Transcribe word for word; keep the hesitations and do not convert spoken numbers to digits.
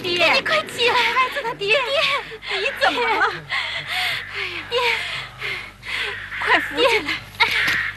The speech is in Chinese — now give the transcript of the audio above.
爹， 你快起来， 孩子他爹， 爹， 你怎么了？